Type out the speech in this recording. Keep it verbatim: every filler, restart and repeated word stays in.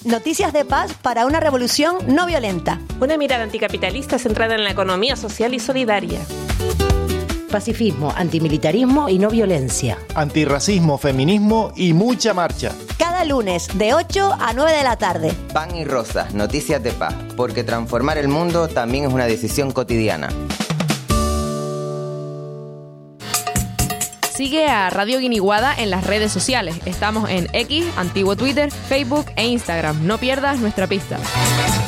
Noticias de paz para una revolución no violenta. Una mirada anticapitalista centrada en la economía social y solidaria. Pacifismo, antimilitarismo y no violencia. Antirracismo, feminismo y mucha marcha. Cada lunes de ocho a nueve de la tarde. Pan y Rosas, noticias de paz, porque transformar el mundo también es una decisión cotidiana. Sigue a Radio Guiniguada en las redes sociales. Estamos en X, antiguo Twitter, Facebook e Instagram. No pierdas nuestra pista.